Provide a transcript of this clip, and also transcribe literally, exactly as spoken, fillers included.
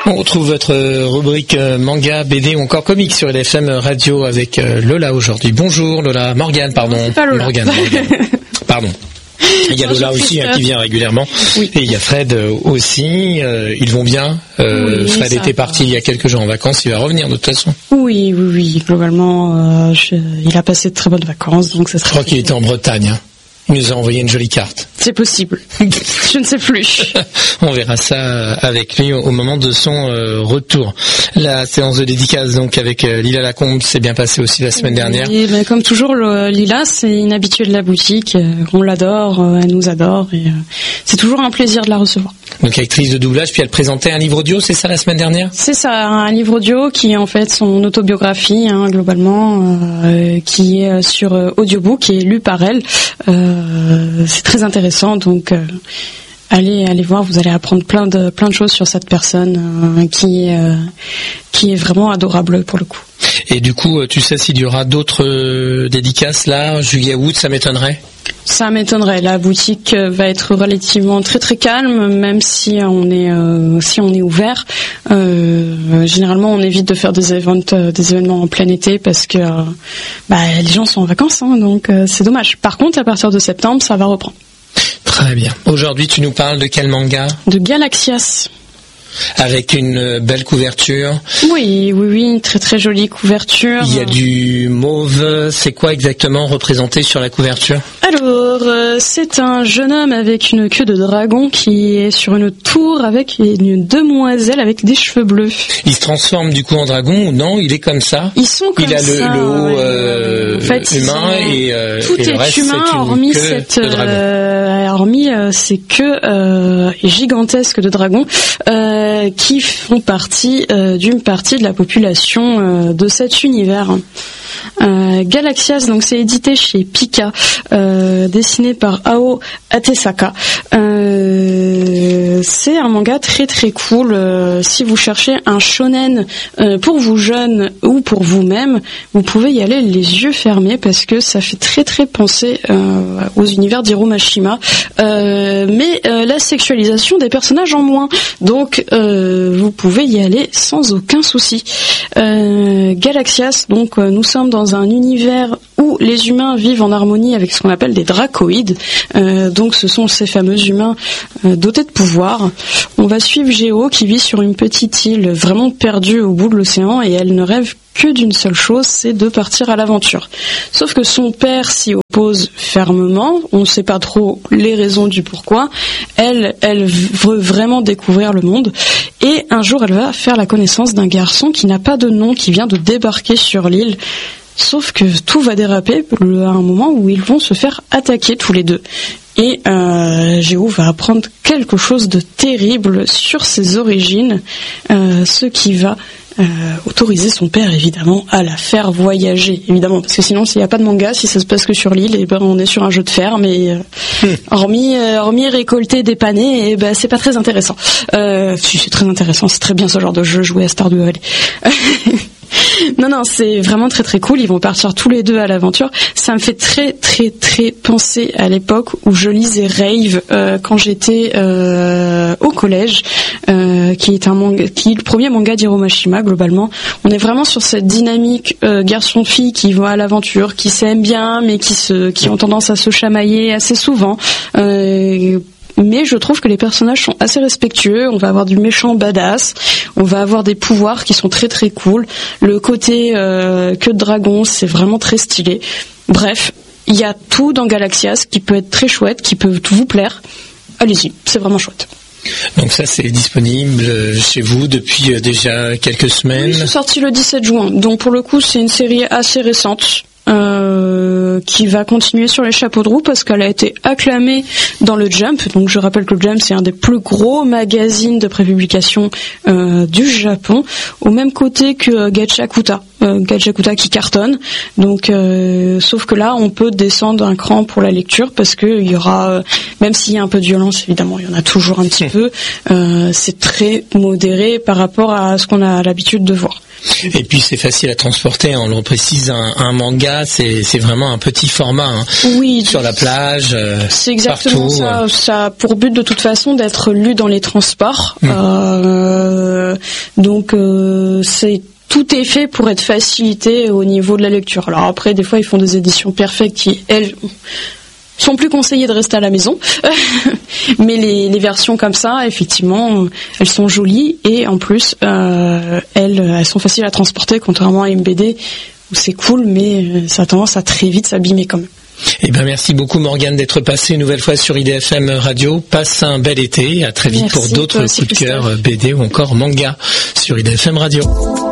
On retrouve votre rubrique manga, B D ou encore comics sur L F M Radio avec Lola aujourd'hui. Bonjour Lola, Morgane, pardon. C'est pas Lola. Morgane, Morgane. Pardon. Il y a non, Lola aussi hein, qui vient régulièrement. Oui. Et il y a Fred aussi. Euh, ils vont bien. Euh, oui, Fred était parti il y a quelques jours en vacances. Il va revenir de toute façon. Oui, oui, oui. Globalement, euh, je, il a passé de très bonnes vacances. Donc ça je crois qu'il était en Bretagne. Hein. Il nous a envoyé une jolie carte. C'est possible. Je ne sais plus. On verra ça avec lui au moment de son euh, retour. La séance de dédicace donc avec euh, Lila Lacombe s'est bien passée aussi la semaine dernière. Et ben, comme toujours, le, Lila, c'est une habituée de la boutique. Euh, on l'adore, euh, elle nous adore. Et euh, c'est toujours un plaisir de la recevoir. Donc actrice de doublage, puis elle présentait un livre audio, c'est ça la semaine dernière ? C'est ça, un livre audio qui est en fait son autobiographie, hein, globalement, euh, qui est sur euh, audiobook, qui est lu par elle. Euh, c'est très intéressant, donc euh, allez allez voir, vous allez apprendre plein de plein de choses sur cette personne euh, qui euh, qui est vraiment adorable pour le coup. Et du coup, tu sais s'il y aura d'autres euh, dédicaces là, juillet août, ça m'étonnerait. Ça m'étonnerait. La boutique va être relativement très très calme, même si on est euh, si on est ouvert. Euh, généralement, on évite de faire des événements euh, des événements en plein été parce que euh, bah, les gens sont en vacances, hein, donc euh, c'est dommage. Par contre, à partir de septembre, ça va reprendre. Très bien. Aujourd'hui, tu nous parles de quel manga ? De Galaxias. Avec une belle couverture. Oui, oui, oui, une très très jolie couverture. Il y a du mauve. C'est quoi exactement représenté sur la couverture ? Alors, euh, c'est un jeune homme avec une queue de dragon qui est sur une tour avec une demoiselle avec des cheveux bleus. Il se transforme du coup en dragon ou non ? Il est comme ça ? Ils sont comme il a ça. Il a le, le haut euh, en fait, humain et, euh, tout et le est reste, humain c'est une hormis queue cette, de dragon. Euh, hormis euh, ces queues euh, gigantesques de dragons euh, qui font partie euh, d'une partie de la population euh, de cet univers. Euh, Galaxias, donc c'est édité chez Pika, euh, dessiné par Ao Atesaka. Euh, c'est un manga très très cool. Euh, si vous cherchez un shonen euh, pour vous jeunes ou pour vous-même, vous pouvez y aller les yeux fermés parce que ça fait très très penser euh, aux univers d'Hiromashima, euh, mais euh, la sexualisation des personnages en moins. Donc euh, vous pouvez y aller sans aucun souci. Euh, Galaxias, donc euh, nous sommes dans un univers où les humains vivent en harmonie avec ce qu'on appelle des dracoïdes. Euh, donc ce sont ces fameux humains euh, dotés de pouvoir. On va suivre Géo qui vit sur une petite île vraiment perdue au bout de l'océan et elle ne rêve que d'une seule chose, c'est de partir à l'aventure. Sauf que son père s'y oppose fermement, on ne sait pas trop les raisons du pourquoi. Elle, elle veut vraiment découvrir le monde et un jour elle va faire la connaissance d'un garçon qui n'a pas de nom, qui vient de débarquer sur l'île. Sauf que tout va déraper à un moment où ils vont se faire attaquer tous les deux. Et euh, Géo va apprendre quelque chose de terrible sur ses origines, euh, ce qui va euh, autoriser son père évidemment à la faire voyager, évidemment, parce que sinon s'il n'y a pas de manga, si ça se passe que sur l'île, et ben on est sur un jeu de ferme et euh, mmh. hormis euh, hormis récolter des panais, et ben c'est pas très intéressant. Euh, si c'est très intéressant, c'est très bien ce genre de jeu, jouer à Stardew Valley. Non, non, c'est vraiment très très cool. Ils vont partir tous les deux à l'aventure. Ça me fait très très très penser à l'époque où je lisais Rave euh, quand j'étais euh, au collège, euh, qui est un manga, qui est le premier manga d'Hiromashima globalement. On est vraiment sur cette dynamique euh, garçon-fille qui va à l'aventure, qui s'aiment bien, mais qui se, qui ont tendance à se chamailler assez souvent. Euh, Mais je trouve que les personnages sont assez respectueux. On va avoir du méchant badass. On va avoir des pouvoirs qui sont très très cool. Le côté euh, queue de dragon, c'est vraiment très stylé. Bref, il y a tout dans Galaxias qui peut être très chouette, qui peut vous plaire. Allez-y, c'est vraiment chouette. Donc ça, c'est disponible chez vous depuis déjà quelques semaines. Oui, c'est sorti le dix-sept juin. Donc pour le coup, c'est une série assez récente. Euh, qui va continuer sur les chapeaux de roue parce qu'elle a été acclamée dans le Jump. Donc je rappelle que le Jump c'est un des plus gros magazines de prépublication euh, du Japon, au même côté que Gachakuta. euh, Gajakuta qui cartonne. Donc, euh, sauf que là, on peut descendre un cran pour la lecture parce que il y aura, euh, même s'il y a un peu de violence, évidemment, il y en a toujours un petit peu. Euh, c'est très modéré par rapport à ce qu'on a l'habitude de voir. Et puis c'est facile à transporter, on le précise, un, un manga, c'est, c'est vraiment un petit format. Hein. Oui. Sur la plage, euh, c'est exactement partout. ça. Ça a pour but de toute façon d'être lu dans les transports. Mmh. Euh, donc euh, c'est tout est fait pour être facilité au niveau de la lecture. Alors après, des fois, ils font des éditions perfectes qui, elles, sont plus conseillées de rester à la maison. Mais les, les versions comme ça, effectivement, elles sont jolies et en plus, euh, elles, elles sont faciles à transporter, contrairement à M B D où c'est cool, mais ça a tendance à très vite s'abîmer quand même. Eh ben merci beaucoup Morgane d'être passée une nouvelle fois sur I D F M Radio. Passe un bel été. À très vite merci pour d'autres coups de cœur B D ou encore manga sur I D F M Radio.